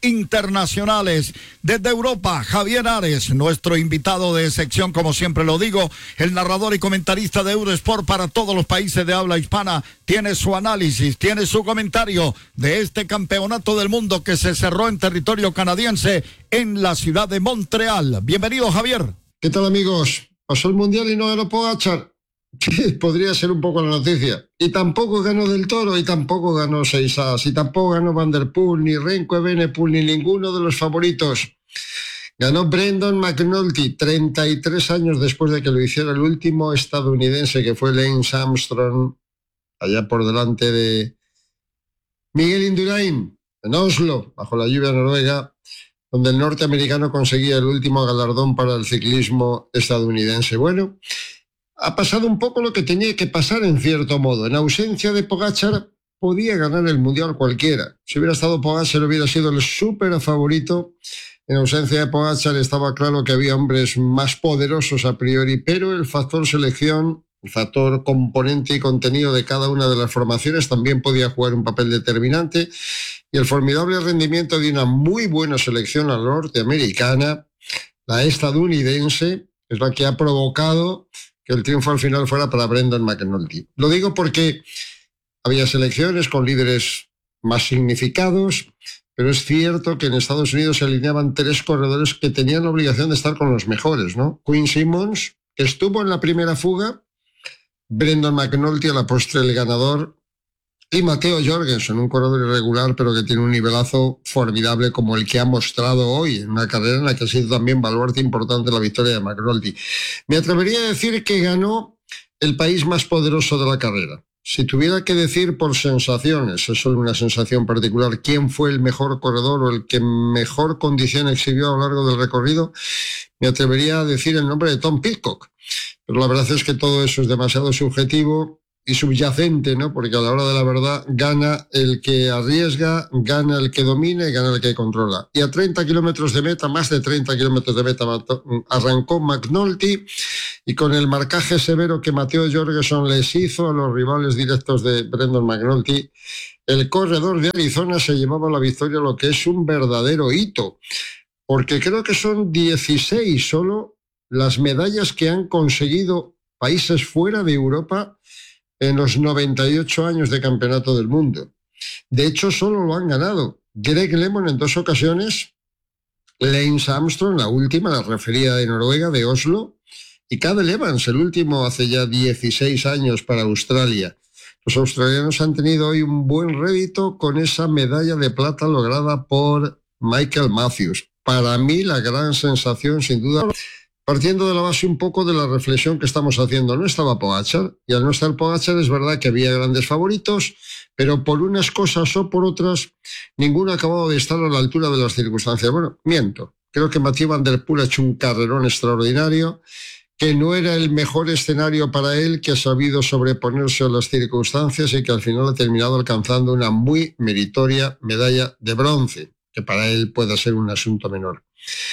internacionales. Desde Europa, Javier Ares, nuestro invitado de sección, como siempre lo digo, el narrador y comentarista de Eurosport para todos los países de habla hispana, tiene su análisis, tiene su comentario de este campeonato del mundo que se cerró en territorio canadiense en la ciudad de Montreal. Bienvenido, Javier. ¿Qué tal, amigos? Pasó el Mundial y no ganó Pogačar. Podría ser un poco la noticia. Y tampoco ganó Del Toro, y tampoco ganó Seixas, y tampoco ganó Van der Poel, ni Remco Evenepoel, ni ninguno de los favoritos. Ganó Brendan McNulty, 33 años después de que lo hiciera el último estadounidense, que fue Lance Armstrong, allá por delante de Miguel Indurain, en Oslo, bajo la lluvia noruega, donde el norteamericano conseguía el último galardón para el ciclismo estadounidense. Bueno, ha pasado un poco lo que tenía que pasar en cierto modo. En ausencia de Pogačar podía ganar el Mundial cualquiera. Si hubiera estado Pogačar hubiera sido el súper favorito. En ausencia de Pogačar estaba claro que había hombres más poderosos a priori, pero el factor selección, el factor componente y contenido de cada una de las formaciones también podía jugar un papel determinante, y el formidable rendimiento de una muy buena selección, la norteamericana, la estadounidense, es la que ha provocado que el triunfo al final fuera para Brendan McNulty. Lo digo porque había selecciones con líderes más significados, pero es cierto que en Estados Unidos se alineaban tres corredores que tenían la obligación de estar con los mejores, ¿no? Quinn Simmons, que estuvo en la primera fuga, Brendan McNulty a la postre el ganador, y Matteo Jorgensen, un corredor irregular pero que tiene un nivelazo formidable como el que ha mostrado hoy en una carrera en la que ha sido también baluarte importante la victoria de McNulty. Me atrevería a decir que ganó el país más poderoso de la carrera. Si tuviera que decir por sensaciones, es solo una sensación particular, quién fue el mejor corredor o el que mejor condición exhibió a lo largo del recorrido, me atrevería a decir el nombre de Tom Pidcock. Pero la verdad es que todo eso es demasiado subjetivo y subyacente, ¿no? Porque a la hora de la verdad gana el que arriesga, gana el que domina y gana el que controla. Y a 30 kilómetros de meta, más de 30 kilómetros de meta, arrancó McNulty, y con el marcaje severo que Matteo Jorgensen les hizo a los rivales directos de Brendan McNulty, el corredor de Arizona se llevaba la victoria, lo que es un verdadero hito, porque creo que son 16 solo las medallas que han conseguido países fuera de Europa en los 98 años de campeonato del mundo. De hecho, solo lo han ganado Greg LeMond en 2 ocasiones, Lance Armstrong, la última, la referida de Noruega, de Oslo, y Cadel Evans, el último hace ya 16 años para Australia. Los australianos han tenido hoy un buen rédito con esa medalla de plata lograda por Michael Matthews. Para mí, la gran sensación, sin duda, partiendo de la base un poco de la reflexión que estamos haciendo. No estaba Pogačar, y al no estar Pogačar es verdad que había grandes favoritos, pero por unas cosas o por otras, ninguno ha acabado de estar a la altura de las circunstancias. Bueno, miento. Creo que Mathieu Van der Poel ha hecho un carrerón extraordinario, que no era el mejor escenario para él, que ha sabido sobreponerse a las circunstancias y que al final ha terminado alcanzando una muy meritoria medalla de bronce, que para él pueda ser un asunto menor.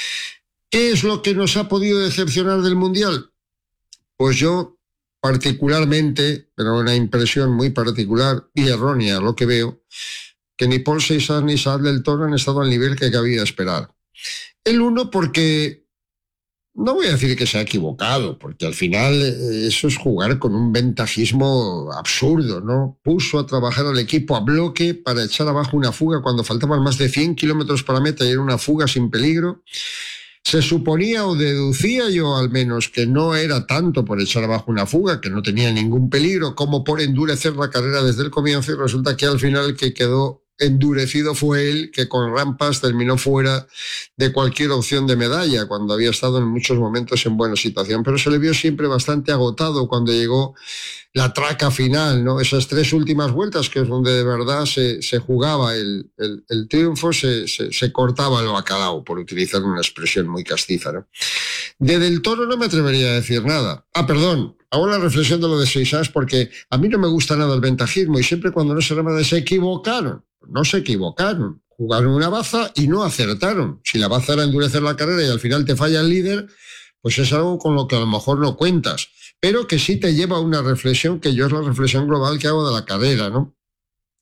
¿Qué es lo que nos ha podido decepcionar del Mundial? Pues yo, particularmente, pero una impresión muy particular y errónea lo que veo, que ni Paul Seixas ni Saad Del Toro han estado al nivel que cabía esperar. El uno porque, no voy a decir que se ha equivocado, porque al final eso es jugar con un ventajismo absurdo, ¿no? Puso a trabajar al equipo a bloque para echar abajo una fuga cuando faltaban más de 100 kilómetros para meta y era una fuga sin peligro. Se suponía o deducía yo al menos que no era tanto por echar abajo una fuga, que no tenía ningún peligro, como por endurecer la carrera desde el comienzo, y resulta que al final el que quedó endurecido fue él, que con rampas terminó fuera de cualquier opción de medalla, cuando había estado en muchos momentos en buena situación, pero se le vio siempre bastante agotado cuando llegó la traca final, ¿no? Esas 3 últimas vueltas, que es donde de verdad se jugaba el triunfo, se cortaba el bacalao, por utilizar una expresión muy castiza, ¿no? De Del Toro no me atrevería a decir nada. Perdón, hago la reflexión de lo de Seixas porque a mí no me gusta nada el ventajismo, y siempre cuando no se remata se equivocaron. No se equivocaron, jugaron una baza y no acertaron. Si la baza era endurecer la carrera y al final te falla el líder, pues es algo con lo que a lo mejor no cuentas, pero que sí te lleva a una reflexión, que yo es la reflexión global que hago de la carrera, ¿no?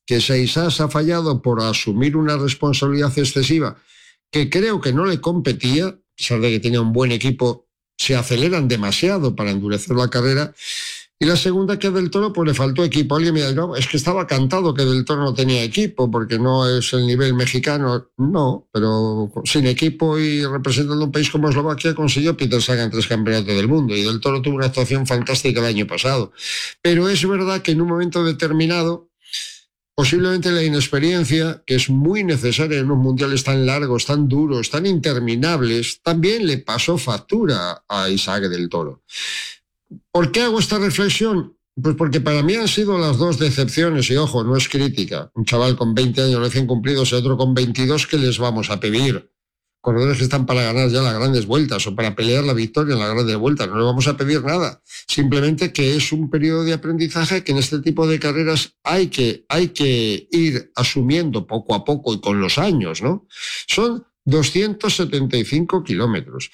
que Seixas ha fallado por asumir una responsabilidad excesiva que creo que no le competía, a pesar de que tenía un buen equipo, se aceleran demasiado para endurecer la carrera. Y la segunda, que Del Toro, pues le faltó equipo. Alguien me dice, no, es que estaba cantado que Del Toro no tenía equipo, porque no es el nivel mexicano. No, pero sin equipo y representando un país como Eslovaquia, consiguió Peter Sagan 3 campeonatos del mundo. Y Del Toro tuvo una actuación fantástica el año pasado. Pero es verdad que en un momento determinado, posiblemente la inexperiencia, que es muy necesaria en unos mundiales tan largos, tan duros, tan interminables, también le pasó factura a Isaac Del Toro. ¿Por qué hago esta reflexión? Pues porque para mí han sido las dos decepciones, y ojo, no es crítica. Un chaval con 20 años recién cumplidos y otro con 22, ¿qué les vamos a pedir? Corredores que están para ganar ya las grandes vueltas o para pelear la victoria en las grandes vueltas. No les vamos a pedir nada. Simplemente que es un periodo de aprendizaje que en este tipo de carreras hay que ir asumiendo poco a poco y con los años, ¿no? Son 275 kilómetros,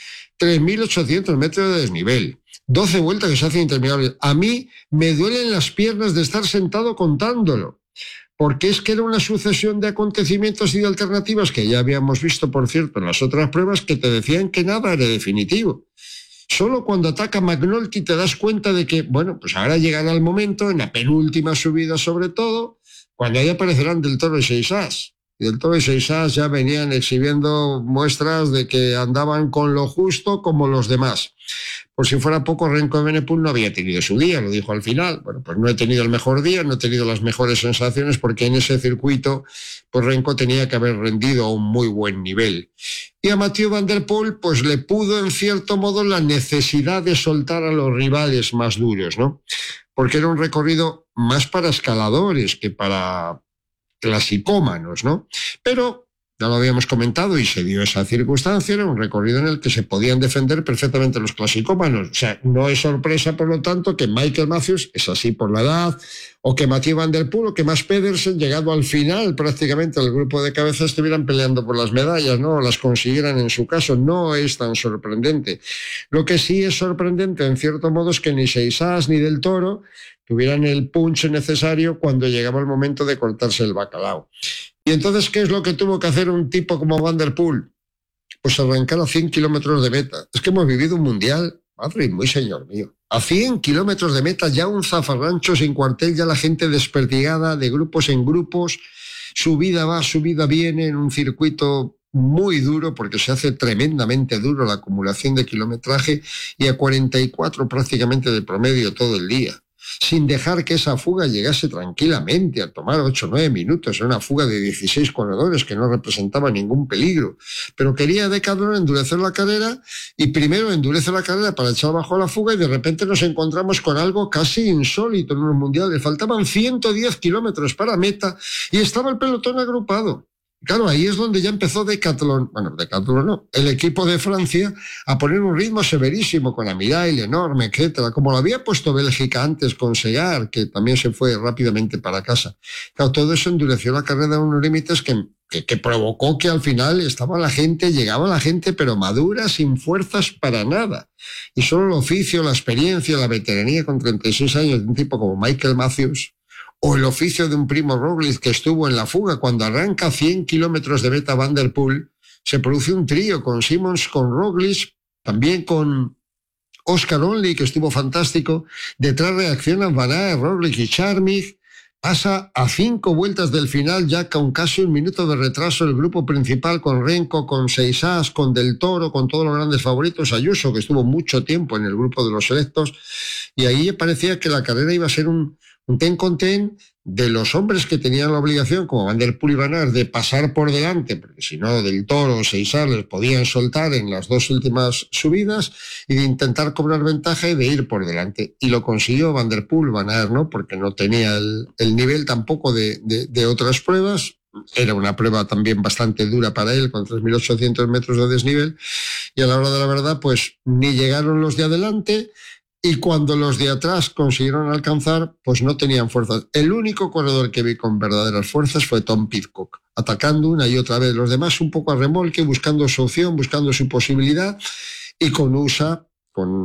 3.800 metros de desnivel, 12 vueltas que se hacen interminables. A mí me duelen las piernas de estar sentado contándolo, porque es que era una sucesión de acontecimientos y de alternativas que ya habíamos visto, por cierto, en las otras pruebas, que te decían que nada era definitivo. Solo cuando ataca McNulty te das cuenta de que, bueno, pues ahora llegará el momento, en la penúltima subida sobre todo, cuando ahí aparecerán Del Toro y Seixas. Y Del Toro y Seixas ya venían exhibiendo muestras de que andaban con lo justo como los demás. Por si fuera poco, Remco Evenepoel no había tenido su día, lo dijo al final. Bueno, pues no he tenido el mejor día, no he tenido las mejores sensaciones, porque en ese circuito, pues Remco tenía que haber rendido a un muy buen nivel. Y a Mathieu Van Der Poel, pues le pudo en cierto modo la necesidad de soltar a los rivales más duros, ¿no? Porque era un recorrido más para escaladores que para clasicómanos, ¿no? Pero ya lo habíamos comentado y se dio esa circunstancia, era un recorrido en el que se podían defender perfectamente los clasicómanos. O sea, no es sorpresa, por lo tanto, que Michael Matthews, es así por la edad, o que Mathieu Van Der Poel, o que Mads Pedersen, llegado al final prácticamente el grupo de cabeza, estuvieran peleando por las medallas, ¿no? O las consiguieran en su caso. No es tan sorprendente. Lo que sí es sorprendente, en cierto modo, es que ni Seixas ni Del Toro tuvieran el punch necesario cuando llegaba el momento de cortarse el bacalao. Y entonces, ¿qué es lo que tuvo que hacer un tipo como Van Der Poel? Pues arrancar a 100 kilómetros de meta. Es que hemos vivido un mundial, madre muy señor mío. A 100 kilómetros de meta, ya un zafarrancho sin cuartel, ya la gente desperdigada de grupos en grupos. Subida va, subida viene en un circuito muy duro, porque se hace tremendamente duro la acumulación de kilometraje, y a 44 prácticamente de promedio todo el día, sin dejar que esa fuga llegase tranquilamente a tomar 8 o 9 minutos. Era una fuga de 16 corredores que no representaba ningún peligro. Pero quería Decathlon endurecer la carrera, y primero endurece la carrera para echar abajo la fuga, y de repente nos encontramos con algo casi insólito en un mundial. Le faltaban 110 kilómetros para meta y estaba el pelotón agrupado. Claro, ahí es donde ya empezó Decathlon, bueno, Decathlon no, el equipo de Francia, a poner un ritmo severísimo con Amirail, enorme, etcétera, como lo había puesto Bélgica antes con Segar, que también se fue rápidamente para casa. Claro, todo eso endureció la carrera a unos límites que provocó que al final llegaba la gente, pero madura, sin fuerzas para nada. Y solo el oficio, la experiencia, la veteranía con 36 años de un tipo como Michael Matthews, o el oficio de un Primo Roglic que estuvo en la fuga cuando arranca 100 kilómetros de meta Van Der Poel, se produce un trío con Simmons, con Roglic, también con Oscar Onley, que estuvo fantástico. Detrás reaccionan Van Aert, Roglic y Charmig. Pasa a 5 vueltas del final, ya con casi un minuto de retraso, el grupo principal, con Remco, con Seixas, con Del Toro, con todos los grandes favoritos, Ayuso, que estuvo mucho tiempo en el grupo de los selectos, y ahí parecía que la carrera iba a ser un ten con ten de los hombres que tenían la obligación, como Van Der Poel y Van Aert, de pasar por delante, porque si no, Del Toro o Seixas les podían soltar en las 2 últimas subidas, y de intentar cobrar ventaja y de ir por delante. Y lo consiguió Van Der Poel. Van Aert no, porque no tenía el nivel tampoco de otras pruebas. Era una prueba también bastante dura para él, con 3.800 metros de desnivel, y a la hora de la verdad, pues ni llegaron los de adelante, y cuando los de atrás consiguieron alcanzar, pues no tenían fuerzas. El único corredor que vi con verdaderas fuerzas fue Tom Pidcock, atacando una y otra vez. Los demás un poco a remolque, buscando su opción, buscando su posibilidad, y con USA, con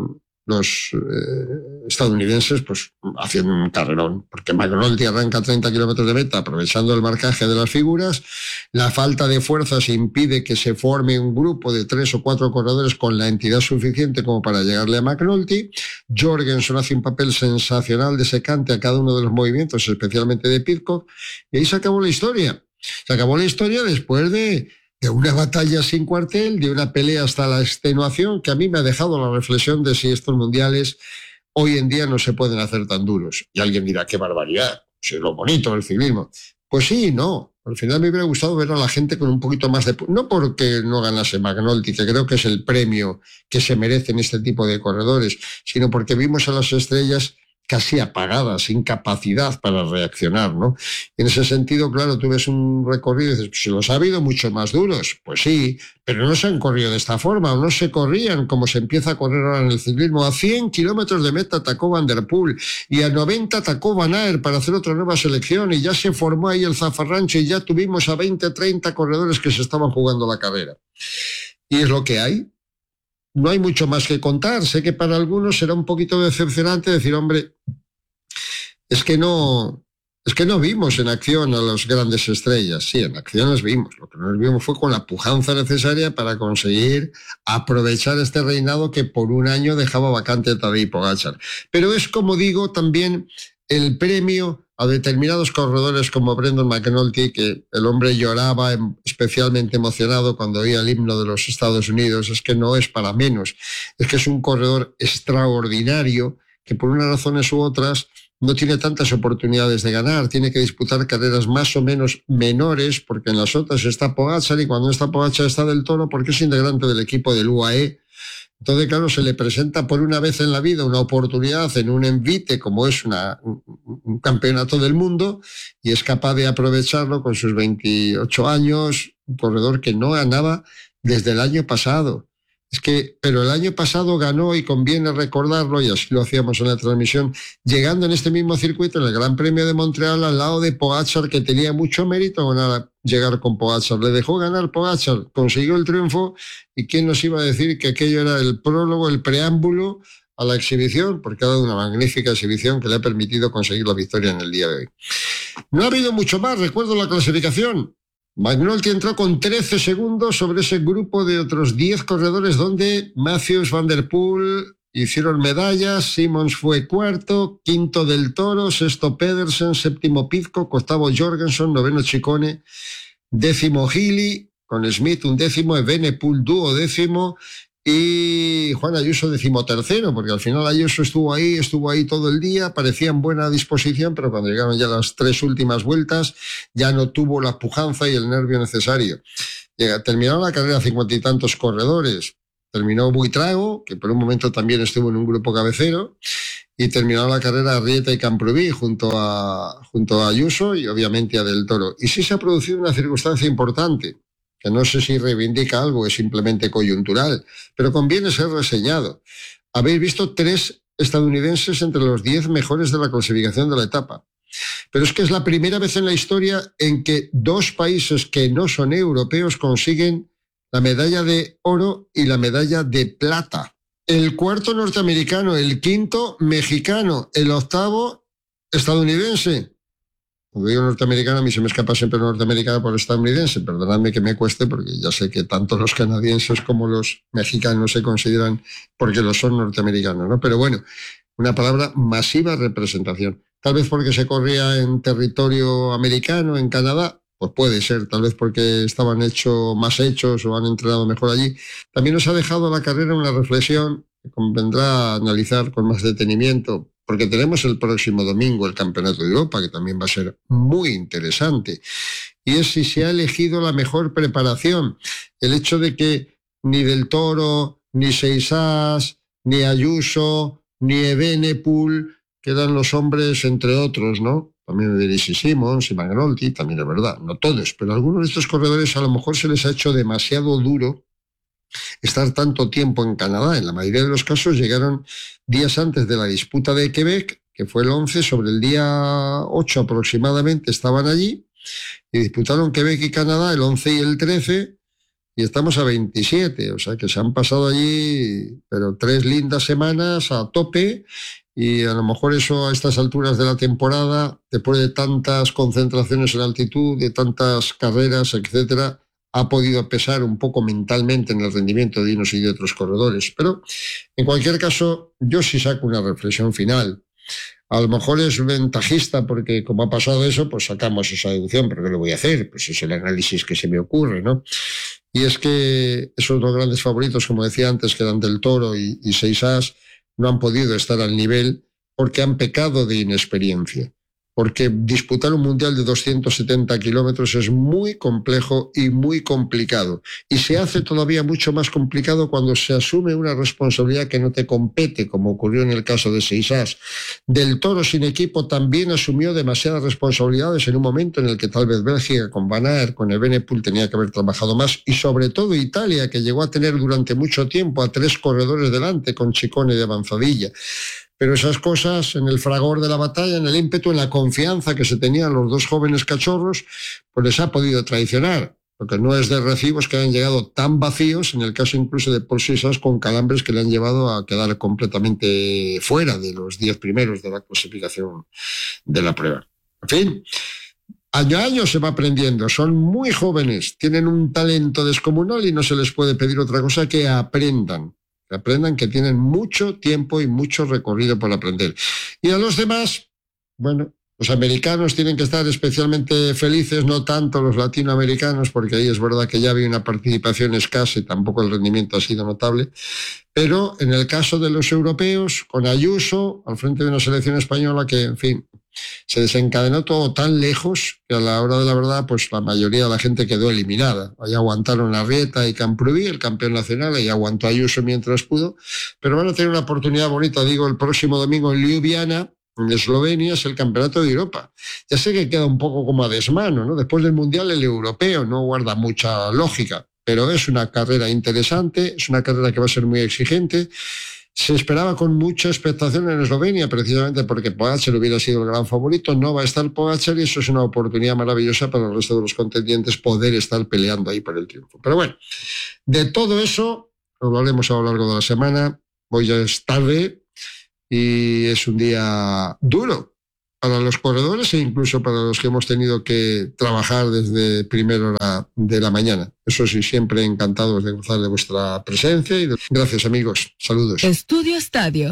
los estadounidenses pues haciendo un carrerón, porque McNulty arranca 30 kilómetros de meta aprovechando el marcaje de las figuras. La falta de fuerzas impide que se forme un grupo de 3 o 4 corredores con la entidad suficiente como para llegarle a McNulty. Jorgenson hace un papel sensacional de secante a cada uno de los movimientos, especialmente de Pidcock, y ahí se acabó la historia. Se acabó la historia después de una batalla sin cuartel, de una pelea hasta la extenuación, que a mí me ha dejado la reflexión de si estos mundiales hoy en día no se pueden hacer tan duros. Y alguien dirá, qué barbaridad, si es lo bonito del ciclismo. Pues sí, no. Al final me hubiera gustado ver a la gente con un poquito más de... No porque no ganase McNulty, que creo que es el premio que se merecen este tipo de corredores, sino porque vimos a las estrellas casi apagadas, sin capacidad para reaccionar, ¿no? Y en ese sentido, claro, tú ves un recorrido y dices, pues si los ha habido mucho más duros, pues sí, pero no se han corrido de esta forma, o no se corrían como se empieza a correr ahora en el ciclismo. A 100 kilómetros de meta atacó Van der Poel, y a 90 atacó Van Aert para hacer otra nueva selección, y ya se formó ahí el zafarrancho, y ya tuvimos a 20, 30 corredores que se estaban jugando la carrera. Y es lo que hay. No hay mucho más que contar. Sé que para algunos será un poquito decepcionante decir, hombre, es que no vimos en acción a las grandes estrellas. Sí, en acción las vimos. Lo que no las vimos fue con la pujanza necesaria para conseguir aprovechar este reinado que por un año dejaba vacante a Tadej Pogačar. Pero es, como digo, también el premio a determinados corredores como Brendan McNulty, que el hombre lloraba especialmente emocionado cuando oía el himno de los Estados Unidos. Es que no es para menos. Es que es un corredor extraordinario que por unas razones u otras no tiene tantas oportunidades de ganar, tiene que disputar carreras más o menos menores, porque en las otras está Pogačar, y cuando no está Pogačar está Del Toro, porque es integrante del equipo del UAE. Entonces, claro, se le presenta por una vez en la vida una oportunidad en un envite como es un campeonato del mundo, y es capaz de aprovecharlo con sus 28 años, un corredor que no ganaba desde el año pasado. Pero el año pasado ganó, y conviene recordarlo, y así lo hacíamos en la transmisión, llegando en este mismo circuito, en el Gran Premio de Montreal, al lado de Pogačar, que tenía mucho mérito llegar con Pogačar. Le dejó ganar Pogačar, consiguió el triunfo, y quién nos iba a decir que aquello era el prólogo, el preámbulo a la exhibición, porque ha dado una magnífica exhibición que le ha permitido conseguir la victoria en el día de hoy. No ha habido mucho más, recuerdo la clasificación. McNulty entró con 13 segundos sobre ese grupo de otros 10 corredores donde Matthews, Van der Poel hicieron medallas. Simmons fue cuarto, quinto Del Toro, sexto Pedersen, séptimo Pidcock, octavo Jorgenson, noveno Ciccone, décimo Healy, con Smith un décimo, Evenepoel duodécimo, y Juan Ayuso 13º, porque al final Ayuso estuvo ahí todo el día, parecía en buena disposición, pero cuando llegaron ya las 3 últimas vueltas ya no tuvo la pujanza y el nervio necesario. Terminaron la carrera 50 y tantos corredores. Terminó Buitrago, que por un momento también estuvo en un grupo cabecero, y terminó la carrera Arrieta y Camprubí junto a Ayuso y obviamente a Del Toro. Y sí se ha producido una circunstancia importante, que no sé si reivindica algo, es simplemente coyuntural, pero conviene ser reseñado. Habéis visto 3 estadounidenses entre los 10 mejores de la clasificación de la etapa. Pero es que es la primera vez en la historia en que 2 países que no son europeos consiguen la medalla de oro y la medalla de plata. El cuarto norteamericano, el quinto mexicano, el octavo estadounidense. Cuando digo norteamericano, a mí se me escapa siempre norteamericano por estadounidense. Perdonadme que me cueste, porque ya sé que tanto los canadienses como los mexicanos se consideran, porque lo son, norteamericanos, ¿no? Pero bueno, una palabra: masiva representación. Tal vez porque se corría en territorio americano, en Canadá, pues puede ser, tal vez porque estaban más hechos o han entrenado mejor allí. También nos ha dejado la carrera una reflexión que convendrá analizar con más detenimiento, porque tenemos el próximo domingo el Campeonato de Europa, que también va a ser muy interesante, y es si se ha elegido la mejor preparación. El hecho de que ni Del Toro, ni Seixas, ni Ayuso, ni Evenepoel quedan los hombres, entre otros, ¿no? También me diréis, y Simmons, y McNulty, también es verdad, no todos, pero algunos de estos corredores a lo mejor se les ha hecho demasiado duro estar tanto tiempo en Canadá. En la mayoría de los casos llegaron días antes de la disputa de Quebec, que fue el 11, sobre el día 8 aproximadamente estaban allí, y disputaron Quebec y Canadá el 11 y el 13, y estamos a 27, o sea que se han pasado allí, pero 3 lindas semanas a tope, y a lo mejor eso a estas alturas de la temporada, después de tantas concentraciones en altitud, de tantas carreras, etcétera, ha podido pesar un poco mentalmente en el rendimiento de unos y de otros corredores. Pero en cualquier caso, yo sí saco una reflexión final. A lo mejor es ventajista porque como ha pasado eso, pues sacamos esa deducción, pero ¿qué le voy a hacer? Pues es el análisis que se me ocurre, ¿no? Y es que esos dos grandes favoritos, como decía antes, que eran Del Toro y Seis As, no han podido estar al nivel porque han pecado de inexperiencia. Porque disputar un mundial de 270 kilómetros es muy complejo y muy complicado. Y se hace todavía mucho más complicado cuando se asume una responsabilidad que no te compete, como ocurrió en el caso de Seis As. Del Toro sin equipo también asumió demasiadas responsabilidades en un momento en el que tal vez Bélgica con Van Aert, con Evenepoel tenía que haber trabajado más, y sobre todo Italia, que llegó a tener durante mucho tiempo a 3 corredores delante, con Ciccone de avanzadilla. Pero esas cosas, en el fragor de la batalla, en el ímpetu, en la confianza que se tenían los dos jóvenes cachorros, pues les ha podido traicionar. Porque no es de recibos que hayan llegado tan vacíos, en el caso incluso de Paul Seis As, con calambres que le han llevado a quedar completamente fuera de los 10 primeros de la clasificación de la prueba. En fin, año a año se va aprendiendo. Son muy jóvenes, tienen un talento descomunal y no se les puede pedir otra cosa que aprendan. Que aprendan, que tienen mucho tiempo y mucho recorrido por aprender. Y a los demás, bueno, los americanos tienen que estar especialmente felices, no tanto los latinoamericanos, porque ahí es verdad que ya había una participación escasa y tampoco el rendimiento ha sido notable. Pero en el caso de los europeos, con Ayuso, al frente de una selección española que, en fin, se desencadenó todo tan lejos que a la hora de la verdad, pues la mayoría de la gente quedó eliminada. Ahí aguantaron Arrieta y Camprubí, el campeón nacional, y aguantó Ayuso mientras pudo, pero van a tener una oportunidad bonita, digo, el próximo domingo en Ljubljana, en Eslovenia, es el campeonato de Europa. Ya sé que queda un poco como a desmano, ¿no? Después del Mundial, el europeo no guarda mucha lógica, pero es una carrera interesante, es una carrera que va a ser muy exigente. Se esperaba con mucha expectación en Eslovenia, precisamente porque Pogačar hubiera sido el gran favorito. No va a estar Pogačar y eso es una oportunidad maravillosa para el resto de los contendientes poder estar peleando ahí por el triunfo. Pero bueno, de todo eso hablaremos a lo largo de la semana. Hoy ya es tarde y es un día duro para los corredores e incluso para los que hemos tenido que trabajar desde primera hora de la mañana. Eso sí, siempre encantados de gozar de vuestra presencia y gracias, amigos. Saludos. Estudio Estadio.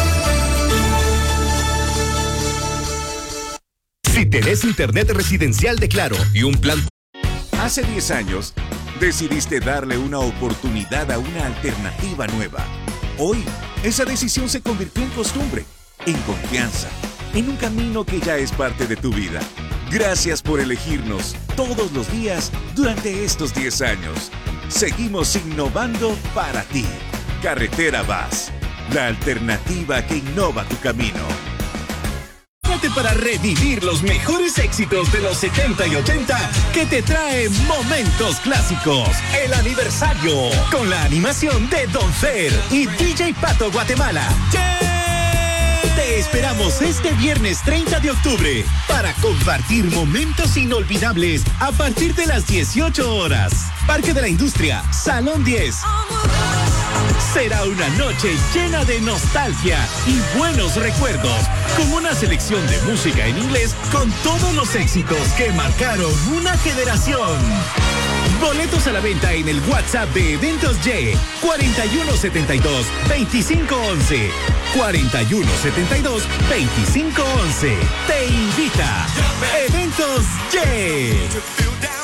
Si tenés internet residencial de Claro y un plan... Hace 10 años, decidiste darle una oportunidad a una alternativa nueva. Hoy, esa decisión se convirtió en costumbre, en confianza, en un camino que ya es parte de tu vida. Gracias por elegirnos todos los días durante estos 10 años. Seguimos innovando para ti. Carretera VAS, la alternativa que innova tu camino. Prepárate para revivir los mejores éxitos de los 70 y 80 que te trae Momentos Clásicos, el aniversario, con la animación de Don Fer y DJ Pato Guatemala. Te esperamos este viernes 30 de octubre para compartir momentos inolvidables a partir de las 18 horas. Parque de la Industria, Salón 10. Será una noche llena de nostalgia y buenos recuerdos, con una selección de música en inglés con todos los éxitos que marcaron una generación. Boletos a la venta en el WhatsApp de Eventos Y, 4172-2511. 4172-2511. Te invita Eventos Y.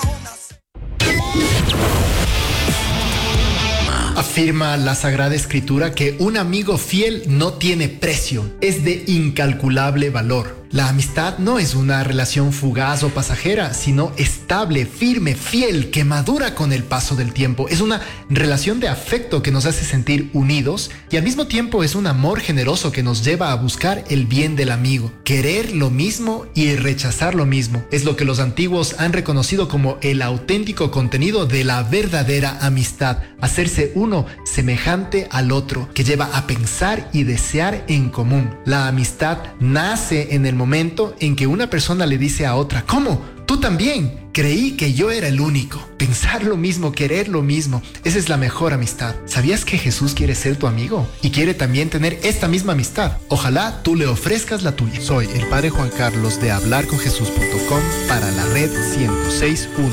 Afirma la Sagrada Escritura que un amigo fiel no tiene precio, es de incalculable valor. La amistad no es una relación fugaz o pasajera, sino estable, firme, fiel, que madura con el paso del tiempo. Es una relación de afecto que nos hace sentir unidos y al mismo tiempo es un amor generoso que nos lleva a buscar el bien del amigo. Querer lo mismo y rechazar lo mismo es lo que los antiguos han reconocido como el auténtico contenido de la verdadera amistad. Hacerse uno semejante al otro, que lleva a pensar y desear en común. La amistad nace en el momento en que una persona le dice a otra: ¿cómo? ¿Tú Tú también. Creí que yo era el único. Pensar lo mismo, querer lo mismo. Esa es la mejor amistad. ¿Sabías que Jesús quiere ser tu amigo? Y quiere también tener esta misma amistad. Ojalá tú le ofrezcas la tuya. Soy el Padre Juan Carlos de hablarconjesús.com para la red 106.1.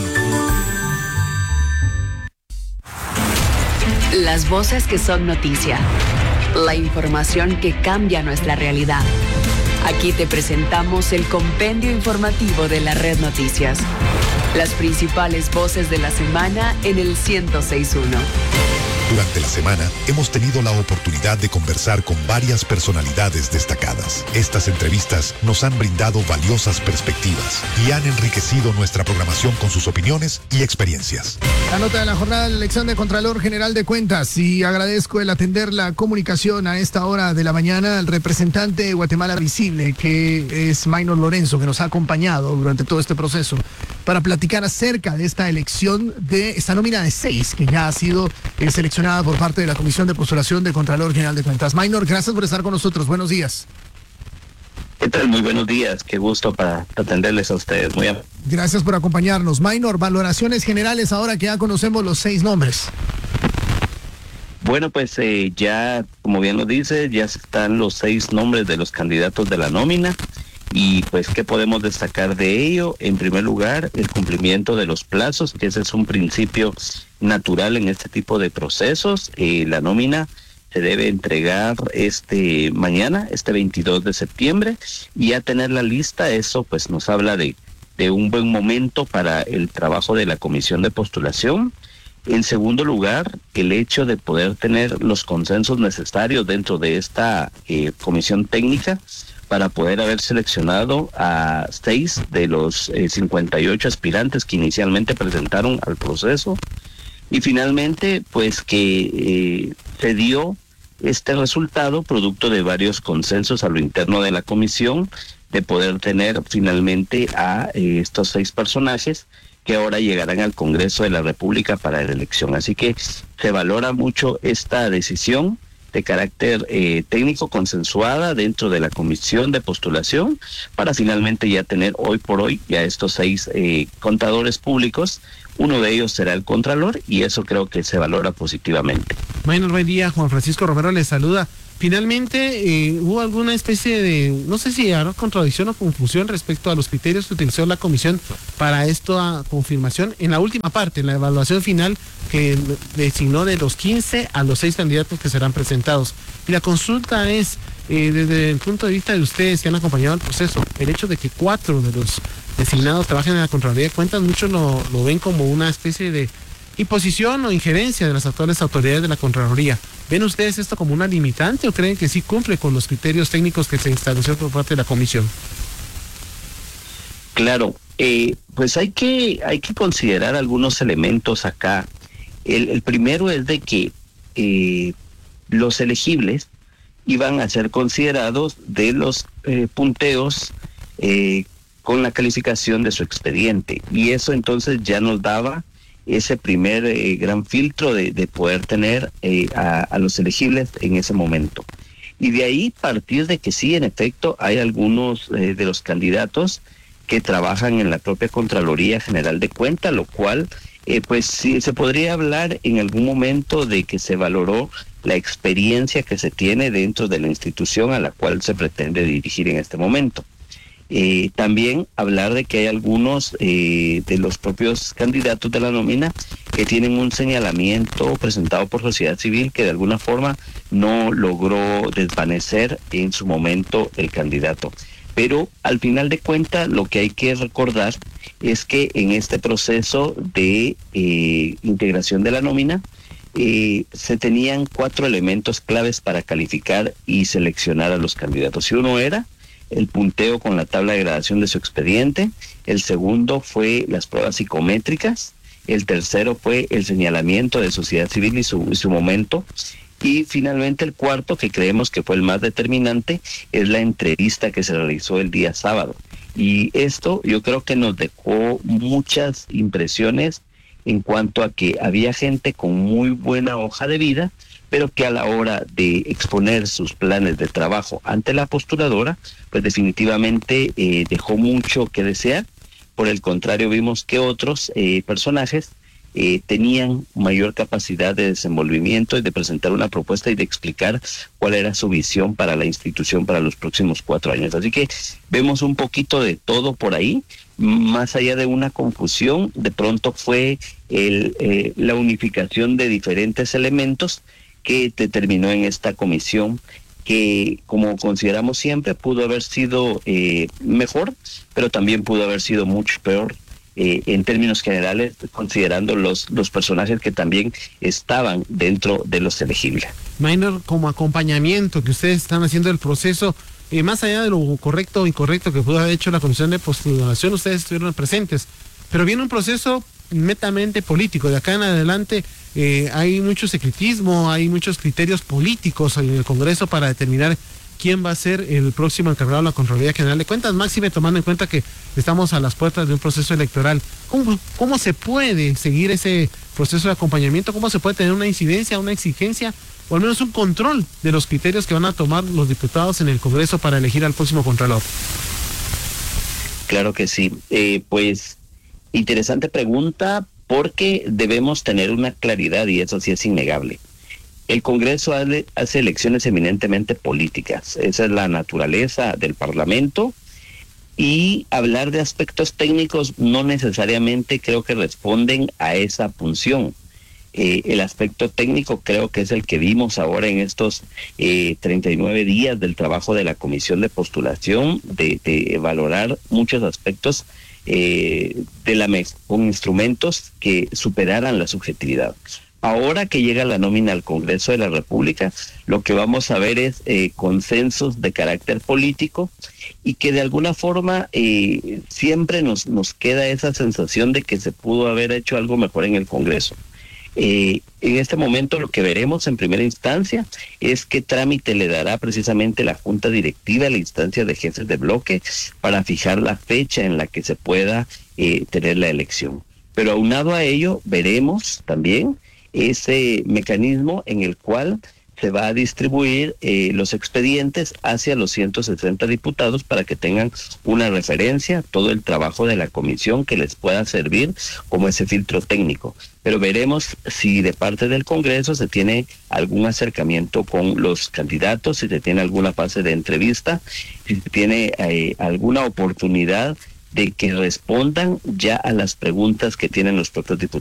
Las voces que son noticia. La información que cambia nuestra realidad. Aquí te presentamos el compendio informativo de la Red Noticias. Las principales voces de la semana en el 106.1. Durante la semana hemos tenido la oportunidad de conversar con varias personalidades destacadas. Estas entrevistas nos han brindado valiosas perspectivas y han enriquecido nuestra programación con sus opiniones y experiencias. La nota de la jornada de la elección de Contralor General de Cuentas, y agradezco el atender la comunicación a esta hora de la mañana al representante de Guatemala Visible, que es Maynor Lorenzo, que nos ha acompañado durante todo este proceso para platicar acerca de esta elección, de esta nómina de 6 que ya ha sido seleccionada por parte de la Comisión de Postulación de Contralor General de Cuentas. Maynor, gracias por estar con nosotros. Buenos días. ¿Qué tal? Muy buenos días. Qué gusto para atenderles a ustedes. Muy amable. Gracias por acompañarnos. Maynor, valoraciones generales ahora que ya conocemos los 6 nombres. Bueno, pues ya, como bien lo dice, ya están los 6 nombres de los candidatos de la nómina. Y pues, ¿qué podemos destacar de ello? En primer lugar, el cumplimiento de los plazos, que ese es un principio natural en este tipo de procesos. La nómina se debe entregar mañana, 22 de septiembre, y ya tener la lista, eso pues nos habla de un buen momento para el trabajo de la comisión de postulación. En segundo lugar, el hecho de poder tener los consensos necesarios dentro de esta comisión técnica para poder haber seleccionado a 6 de los 58 aspirantes que inicialmente presentaron al proceso. Y finalmente, pues que se dio este resultado producto de varios consensos a lo interno de la comisión, de poder tener finalmente a estos 6 personajes que ahora llegarán al Congreso de la República para la elección. Así que se valora mucho esta decisión de carácter técnico consensuada dentro de la comisión de postulación para finalmente ya tener hoy por hoy ya estos 6 contadores públicos. Uno de ellos será el Contralor y eso creo que se valora positivamente. Bueno, buen día, Juan Francisco Romero les saluda. Finalmente, hubo alguna especie de, no sé si habrá contradicción o confusión respecto a los criterios que utilizó la comisión para esta confirmación en la última parte, en la evaluación final que designó de los 15 a los 6 candidatos que serán presentados. Y la consulta es, desde el punto de vista de ustedes que han acompañado el proceso, el hecho de que 4 de los designados trabajen en la Contraloría de Cuentas, muchos lo ven como una especie de imposición o injerencia de las actuales autoridades de la Contraloría. ¿Ven ustedes esto como una limitante o creen que sí cumple con los criterios técnicos que se estableció por parte de la comisión? Claro, pues hay que considerar algunos elementos acá. El primero es de que los elegibles iban a ser considerados de los punteos con la calificación de su expediente, y eso entonces ya nos daba ese primer gran filtro de poder tener a los elegibles en ese momento. Y de ahí partir de que sí, en efecto, hay algunos de los candidatos que trabajan en la propia Contraloría General de Cuentas, lo cual pues sí se podría hablar en algún momento de que se valoró la experiencia que se tiene dentro de la institución a la cual se pretende dirigir en este momento. También hablar de que hay algunos de los propios candidatos de la nómina que tienen un señalamiento presentado por sociedad civil que de alguna forma no logró desvanecer en su momento el candidato. Pero al final de cuentas lo que hay que recordar es que en este proceso de integración de la nómina se tenían 4 elementos claves para calificar y seleccionar a los candidatos. Y uno era el punteo con la tabla de gradación de su expediente, el segundo fue las pruebas psicométricas, el tercero fue el señalamiento de sociedad civil y su momento, y finalmente el cuarto, que creemos que fue el más determinante, es la entrevista que se realizó el día sábado. Y esto yo creo que nos dejó muchas impresiones en cuanto a que había gente con muy buena hoja de vida, pero que a la hora de exponer sus planes de trabajo ante la postuladora, pues definitivamente dejó mucho que desear, Por el contrario, vimos que otros personajes tenían mayor capacidad de desenvolvimiento y de presentar una propuesta y de explicar cuál era su visión para la institución para los próximos 4 años. Así que vemos un poquito de todo por ahí, más allá de una confusión, de pronto fue la unificación de diferentes elementos que determinó en esta comisión que, como consideramos siempre, pudo haber sido mejor, pero también pudo haber sido mucho peor en términos generales, considerando los personajes que también estaban dentro de los elegibles. Minor, como acompañamiento que ustedes están haciendo el proceso, más allá de lo correcto o incorrecto que pudo haber hecho la comisión de postulación, ustedes estuvieron presentes, pero viene un proceso netamente político. De acá en adelante hay mucho secretismo, hay muchos criterios políticos en el Congreso para determinar quién va a ser el próximo encargado de la Contraloría General de Cuentas, máxime tomando en cuenta que estamos a las puertas de un proceso electoral. ¿Cómo se puede seguir ese proceso de acompañamiento? ¿Cómo se puede tener una incidencia, una exigencia, o al menos un control de los criterios que van a tomar los diputados en el Congreso para elegir al próximo Contralor? Claro que sí. Pues interesante pregunta, porque debemos tener una claridad, y eso sí es innegable. El Congreso hace elecciones eminentemente políticas. Esa es la naturaleza del Parlamento. Y hablar de aspectos técnicos no necesariamente creo que responden a esa función. El aspecto técnico creo que es el que vimos ahora en estos 39 días del trabajo de la Comisión de Postulación, de valorar muchos aspectos con instrumentos que superaran la subjetividad. Ahora que llega la nómina al Congreso de la República, lo que vamos a ver es consensos de carácter político, y que de alguna forma siempre nos queda esa sensación de que se pudo haber hecho algo mejor en el Congreso. En este momento lo que veremos en primera instancia es qué trámite le dará precisamente la Junta Directiva a la instancia de jefes de bloque para fijar la fecha en la que se pueda tener la elección. Pero aunado a ello, veremos también ese mecanismo en el cual se va a distribuir los expedientes hacia los 160 diputados para que tengan una referencia, todo el trabajo de la comisión que les pueda servir como ese filtro técnico. Pero veremos si de parte del Congreso se tiene algún acercamiento con los candidatos, si se tiene alguna fase de entrevista, si se tiene alguna oportunidad de que respondan ya a las preguntas que tienen los propios diputados.